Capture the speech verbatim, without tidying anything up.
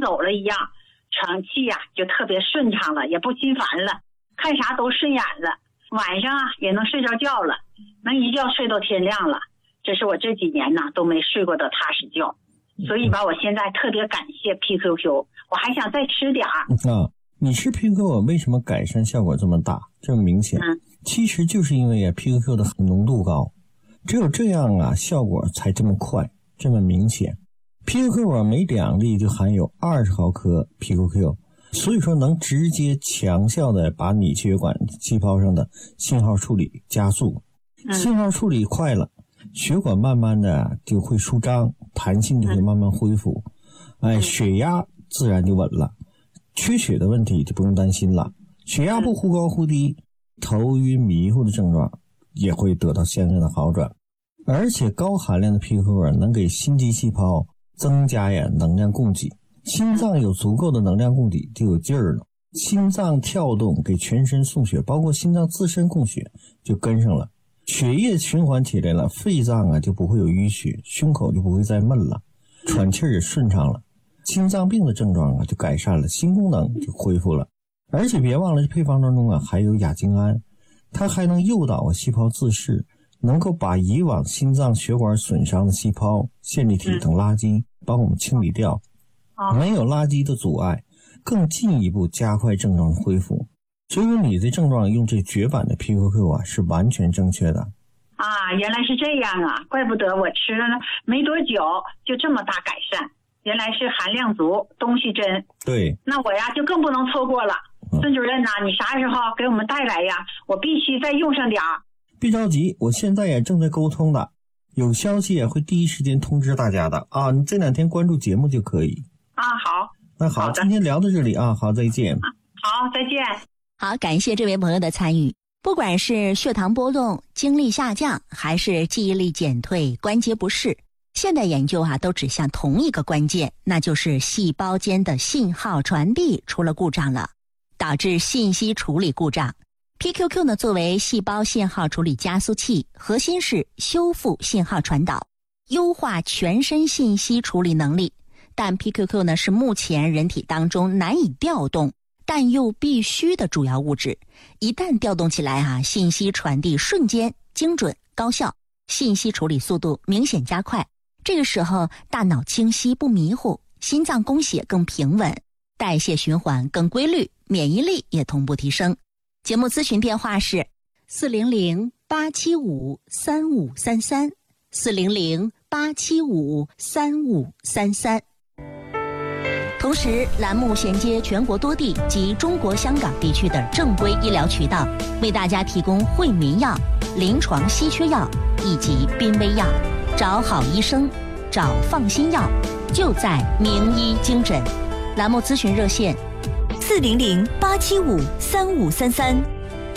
走了一样，喘气呀、啊、就特别顺畅了，也不心烦了，看啥都顺眼了，晚上啊也能睡着觉了，能一觉睡到天亮了。这是我这几年呢都没睡过的踏实觉，所以吧，我现在特别感谢 P Q Q， 我还想再吃点儿。 啊，你吃 P Q Q 为什么改善效果这么大，这么明显？嗯，其实就是因为啊 P Q Q 的浓度高，只有这样啊效果才这么快，这么明显。P Q Q 啊每两粒就含有二十毫克 P Q Q， 所以说能直接强效的把你血管细胞上的信号处理加速，信号处理快了，血管慢慢的就会舒张，弹性就会慢慢恢复，哎，血压自然就稳了，缺血的问题就不用担心了，血压不忽高忽低，头晕迷糊的症状也会得到相应的好转。而且高含量的 P Q Q 能给心肌细胞增加呀能量供给，心脏有足够的能量供给就有劲儿了，心脏跳动给全身送血，包括心脏自身供血就跟上了，血液循环起来了，肺脏啊就不会有淤血，胸口就不会再闷了，喘气儿也顺畅了，心脏病的症状啊就改善了，心功能就恢复了。而且别忘了配方当中啊还有亚精胺，它还能诱导啊细胞自噬，能够把以往心脏血管损伤的细胞、线粒体等垃圾帮我们清理掉，没有垃圾的阻碍，更进一步加快症状的恢复。所以说你的症状用这绝版的 P Q Q 啊是完全正确的啊，原来是这样啊，怪不得我吃了没多久就这么大改善，原来是含量足，东西真。 对， 那我呀就更不能错过了。孙主任呐、啊，你啥时候给我们带来呀？我必须再用上点儿。 别着急，我现在也正在沟通的，有消息也会第一时间通知大家的啊！你这两天关注节目就可以啊。好， 那好，今天聊到这里啊，好，再见。 好，再见。 好，感谢这位朋友的参与。不管是血糖波动、精力下降，还是记忆力减退、关节不适，现代研究啊都指向同一个关键，那就是细胞间的信号传递出了故障了，导致信息处理故障。P Q Q 呢，作为细胞信号处理加速器，核心是修复信号传导，优化全身信息处理能力。但 P Q Q 呢，是目前人体当中难以调动，但又必须的主要物质。一旦调动起来啊，信息传递瞬间、精准、高效，信息处理速度明显加快。这个时候，大脑清晰不迷糊，心脏供血更平稳，代谢循环更规律，免疫力也同步提升。节目咨询电话是四零零八七五三五三三，四零零八七五三五三三。同时，栏目衔接全国多地及中国香港地区的正规医疗渠道，为大家提供惠民药、临床稀缺药以及濒危药。找好医生，找放心药，就在名医精诊。栏目咨询热线：四零零八七五三五三三，